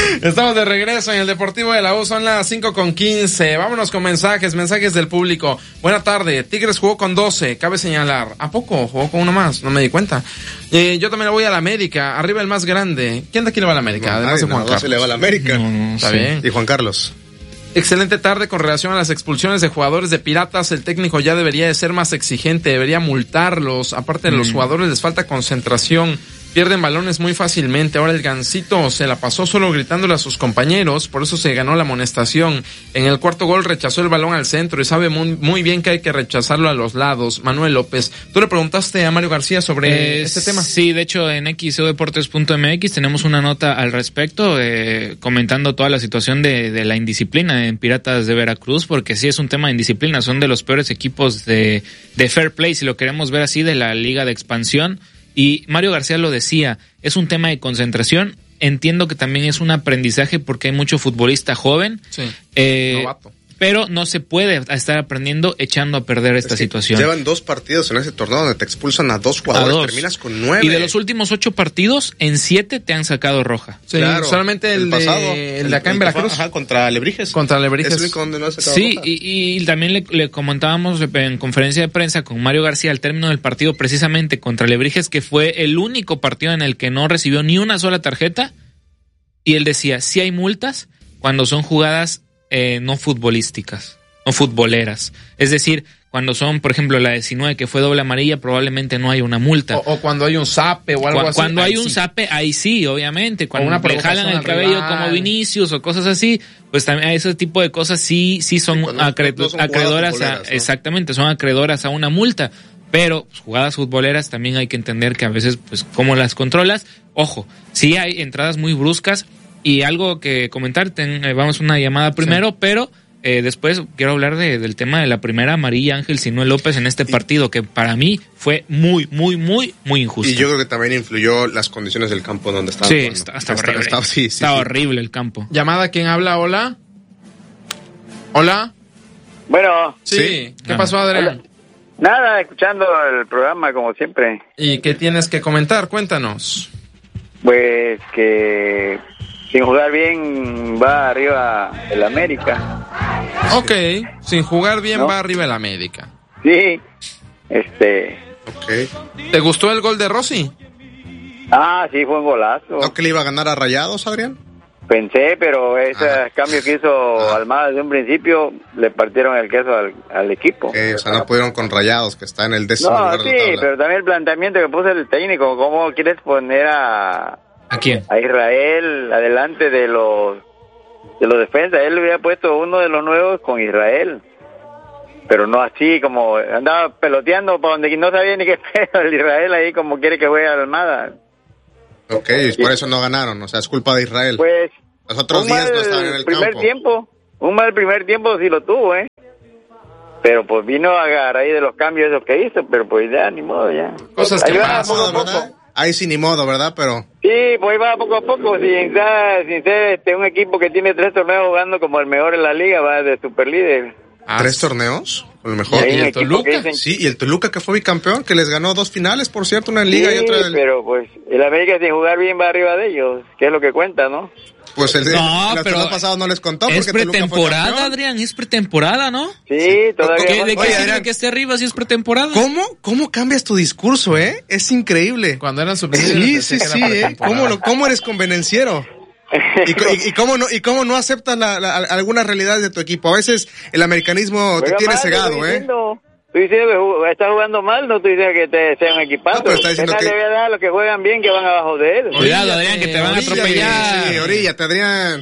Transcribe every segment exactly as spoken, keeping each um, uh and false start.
Estamos de regreso en el Deportivo de la U, son las cinco con quince. Vámonos con mensajes, mensajes del público. Buena tarde, Tigres jugó con doce, cabe señalar. ¿A poco? Jugó con uno más, no me di cuenta. Eh, yo también le voy a la América, arriba el más grande. ¿Quién de aquí le va a la América? No, Además nadie, de Juan no, Carlos. se le va a la América. No, no, Está sí. bien. Y Juan Carlos. Excelente tarde con relación a las expulsiones de jugadores de Piratas. El técnico ya debería de ser más exigente, debería multarlos. Aparte de los mm. jugadores les falta concentración, pierden balones muy fácilmente. Ahora el Gansito se la pasó solo gritándole a sus compañeros, por eso se ganó la amonestación. En el cuarto gol rechazó el balón al centro y sabe muy, muy bien que hay que rechazarlo a los lados. Manuel López, tú le preguntaste a Mario García sobre eh, este tema. Sí, de hecho en x o deportes punto m x tenemos una nota al respecto, eh, comentando toda la situación de, de la indisciplina en Piratas de Veracruz, porque sí es un tema de indisciplina, son de los peores equipos de, de fair play, si lo queremos ver así, de la liga de expansión. Y Mario García lo decía, es un tema de concentración. Entiendo que también es un aprendizaje porque hay mucho futbolista joven. Sí, eh, novato. Pero no se puede estar aprendiendo echando a perder esta es que situación. Llevan dos partidos en ese torneo donde te expulsan a dos jugadores, a dos. Terminas con nueve. Y de los últimos ocho partidos, en siete te han sacado roja. Sí, claro. Solamente el, el pasado, de, el de acá el, en Veracruz. Ajá, contra Alebrijes. Contra Alebrijes. Es el único donde no ha sacado sí, roja. y, y también le, le comentábamos en conferencia de prensa con Mario García al término del partido precisamente contra Alebrijes, que fue el único partido en el que no recibió ni una sola tarjeta. Y él decía, sí hay multas cuando son jugadas eh, no futbolísticas. No futboleras. Es decir, cuando son, por ejemplo, la diecinueve que fue doble amarilla, probablemente no hay una multa. O, o cuando hay un zape o algo Cu- así. Cuando hay sí. un zape, ahí sí, obviamente. Cuando una le jalan el cabello rival. Como Vinicius o cosas así, pues también ese tipo de cosas sí, sí son, sí, acre- no son acreedoras a, ¿no? Exactamente, son acreedoras a una multa. Pero pues, jugadas futboleras también hay que entender que a veces, pues, cómo las controlas. Ojo, sí hay entradas muy bruscas y algo que comentar, ten, eh, vamos a una llamada primero, sí. pero Eh, después quiero hablar de, del tema de la primera amarilla Ángel Sinué López en este partido, que para mí fue muy, muy, muy, muy injusto. Y yo creo que también influyó las condiciones del campo donde estaba. Sí, está, está, está horrible. Está, sí, sí, está sí. horrible el campo. Llamada, ¿quién habla? Hola. Hola. Bueno. Sí. sí. ¿Qué pasó, Adrián? Nada, escuchando el programa como siempre. ¿Y qué tienes que comentar? Cuéntanos. Pues que sin jugar bien va arriba el América. Ok, sin jugar bien ¿no? va arriba el América. Sí, este... Okay. ¿Te gustó el gol de Rossi? Ah, sí, fue un golazo. ¿No que le iba a ganar a Rayados, Adrián? Pensé, pero ese ah. cambio que hizo ah. Almada desde un principio le partieron el queso al, al equipo. Okay, o sea, no pudieron con Rayados, que está en el décimo no, lugar sí, de la tabla. Pero también el planteamiento que puso el técnico, ¿cómo quieres poner a... ¿A quién? A Israel adelante de los de los defensas? Él le había puesto uno de los nuevos con Israel, pero no así, como andaba peloteando para donde no sabía ni qué pedo el Israel ahí, como quiere que juegue Almada. Ok, y por eso no ganaron, o sea, es culpa de Israel. Pues los otros días no estaban en el primer campo. tiempo, un mal primer tiempo sí lo tuvo, ¿eh? Pero pues vino a raíz de los cambios esos que hizo, pero pues ya, ni modo, ya. Cosas que pasan, ¿verdad? Ahí sí, ni modo, ¿verdad? Pero... Sí, pues va poco a poco, sin ser, sin ser este, un equipo que tiene tres torneos jugando como el mejor en la liga, va de superlíder. Ah, ¿tres torneos? ¿Con el mejor? ¿Y el Toluca? Dicen... Sí, y el Toluca que fue bicampeón, que les ganó dos finales, por cierto, una en Liga sí, y otra... Del... pero pues el América sin jugar bien va arriba de ellos, que es lo que cuenta, ¿no? Pues el, no, el pero pasado no les contó. Es pretemporada, Adrián, es pretemporada, ¿no? Sí, sí. todavía. ¿Qué, ¿De qué Oye, sirve que esté arriba si es pretemporada? ¿Cómo? ¿Cómo cambias tu discurso, eh? Es increíble. Cuando eran sub Sí, sí, sí, eh. ¿Cómo, lo, ¿Cómo eres convenenciero? ¿Y, y, y, cómo no, ¿Y cómo no aceptas la, la, algunas realidades de tu equipo? A veces el americanismo te tiene mal, cegado, ¿eh? Tú dices que estás jugando mal, no tú dices que te sea un equipazo. No, pero está diciendo que... le voy a dar a los que juegan bien que van abajo de él. Cuidado, Adrián, que te van a atropellar. Sí, oríllate, Adrián.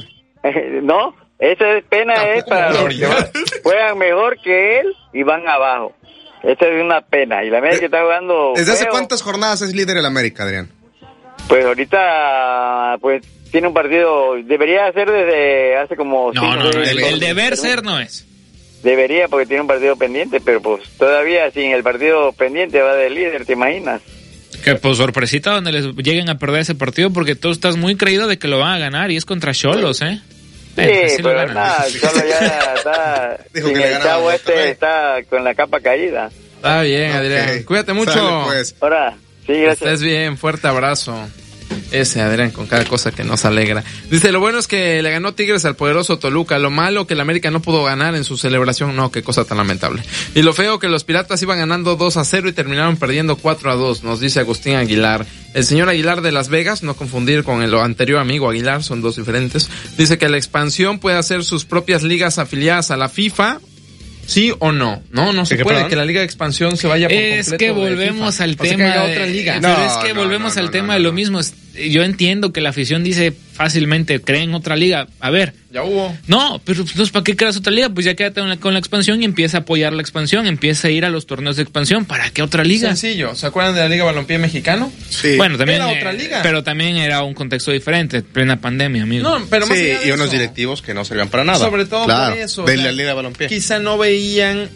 No, esa es pena no, es para los que juegan mejor que él y van abajo. Esa es una pena. Y la América está jugando. ¿Desde feo. hace cuántas jornadas es líder el América, Adrián? Pues ahorita, pues tiene un partido. Debería ser desde hace como. No, no, no. El, el deber ser no es. Debería, porque tiene un partido pendiente, pero pues todavía sin el partido pendiente va de líder, ¿te imaginas? Que pues sorpresita donde les lleguen a perder ese partido, porque tú estás muy creído de que lo van a ganar y es contra Xolos, ¿eh? Sí, eh, sí pero nada, Xolos ya está... Dijo que el chavo este está con la capa caída. Está bien, Adrián. Okay. Cuídate mucho. Sale, pues. Ahora, sí, gracias. Estés bien, fuerte abrazo. Ese Adrián con cada cosa que nos alegra. Dice, lo bueno es que le ganó Tigres al poderoso Toluca. Lo malo que el América no pudo ganar en su celebración. No, qué cosa tan lamentable. Y lo feo que los Piratas iban ganando dos a cero y terminaron perdiendo cuatro a dos, nos dice Agustín Aguilar. El señor Aguilar de Las Vegas, no confundir con el anterior amigo Aguilar, son dos diferentes. Dice que la expansión puede hacer sus propias ligas afiliadas a la FIFA. ¿Sí o no? No, no se puede perdón? que la Liga de Expansión se vaya por es completo. Es que volvemos al tema de... otra liga. No, pero es que no, volvemos no, no, al no, tema no, de lo mismo. Yo entiendo que la afición dice fácilmente, creen otra liga. A ver. Ya hubo. No, pero entonces, ¿para qué creas otra liga? Pues ya quédate con la, con la expansión y empieza a apoyar la expansión, empieza a ir a los torneos de expansión. ¿Para qué otra liga? Sencillo. ¿Se acuerdan de la Liga Balompié Mexicano? Sí. Bueno, también era otra liga. Pero también era un contexto diferente, plena pandemia, amigo. No, pero más sí, y unos directivos que no servían para nada. Sobre todo claro, por eso. De o sea, la Liga Balompié. Quizá no veían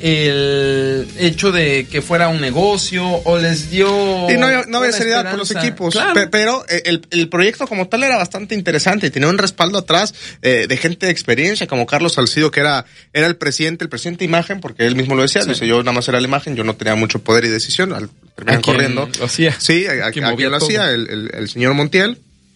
el hecho de que fuera un negocio o les dio... Y no había, no había seriedad por los equipos. Claro. Pe- pero el, el proyecto como tal era bastante interesante y tenía un respaldo atrás eh, de gente de experiencia como Carlos Salcido, que era era el presidente, el presidente de imagen, porque él mismo lo decía, sí. dice, yo nada más era la imagen, yo no tenía mucho poder y decisión, al terminar corriendo. Lo hacía. Sí, a, a, a quien lo hacía, el, el, el señor Montiel.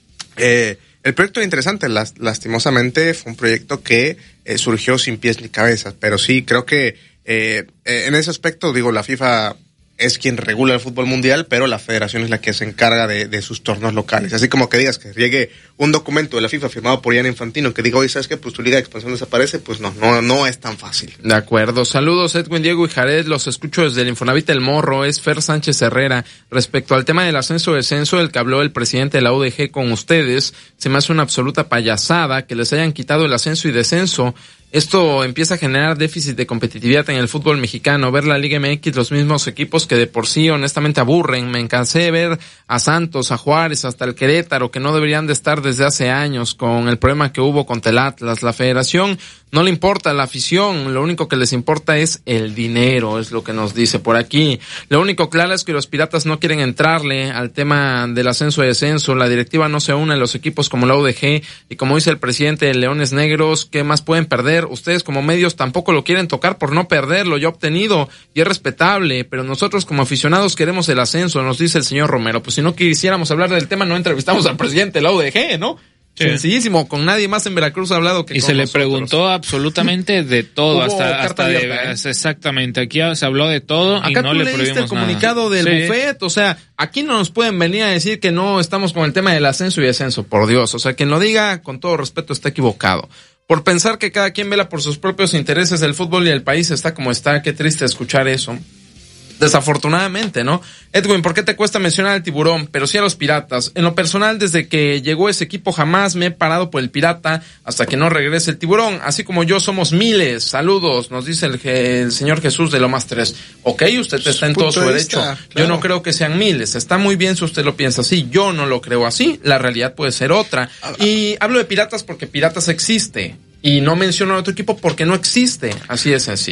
Eh, el proyecto era interesante, las, lastimosamente fue un proyecto que eh, surgió sin pies ni cabezas, pero sí, creo que eh, eh, en ese aspecto, digo, la FIFA es quien regula el fútbol mundial, pero la federación es la que se encarga de, de sus torneos locales. Así como que digas que llegue un documento de la FIFA firmado por Gianni Infantino que diga, oye, ¿sabes qué? Pues tu liga de expansión desaparece, pues no, no, no es tan fácil. De acuerdo. Saludos, Edwin, Diego y Jared, los escucho desde el Infonavit El Morro, es Fer Sánchez Herrera. Respecto al tema del ascenso-descenso, el que habló el presidente de la U D G con ustedes, se me hace una absoluta payasada que les hayan quitado el ascenso y descenso. Esto empieza a generar déficit de competitividad en el fútbol mexicano. Ver la Liga M X, los mismos equipos que de por sí honestamente aburren. Me cansé de ver a Santos, a Juárez, hasta el Querétaro, que no deberían de estar desde hace años con el problema que hubo contra el Atlas. La federación no le importa la afición, lo único que les importa es el dinero, es lo que nos dice por aquí. Lo único claro es que los Piratas no quieren entrarle al tema del ascenso y descenso. La directiva no se une a los equipos como la U D G y como dice el presidente de Leones Negros, ¿qué más pueden perder? Ustedes como medios tampoco lo quieren tocar por no perderlo ya obtenido y es respetable, pero nosotros como aficionados queremos el ascenso, nos dice el señor Romero. Pues si no quisiéramos hablar del tema, no entrevistamos al presidente de la U D G, ¿no? Sí. Sencillísimo, con nadie más en Veracruz ha hablado que y con se le nosotros. Preguntó absolutamente de todo. hasta, hasta de, abierta, ¿eh? Exactamente, aquí se habló de todo. Acá y no tú le leíste el comunicado nada. del sí. buffet, o sea, aquí no nos pueden venir a decir que no estamos con el tema del ascenso y descenso, por Dios, o sea, quien lo diga con todo respeto está equivocado. Por pensar que cada quien vela por sus propios intereses, el fútbol y el país está como está, qué triste escuchar eso. Desafortunadamente, ¿no? Edwin, ¿por qué te cuesta mencionar al Tiburón, pero sí a los Piratas? En lo personal, desde que llegó ese equipo jamás me he parado por el Pirata hasta que no regrese el Tiburón. Así como yo somos miles. Saludos, nos dice el, el señor Jesús de Lomas tres. Ok, usted está en todo su derecho. Claro. Yo no creo que sean miles. Está muy bien si usted lo piensa así. Yo no lo creo así. La realidad puede ser otra. Y hablo de Piratas porque Piratas existe. Y no menciono a otro equipo porque no existe. Así de sencillo.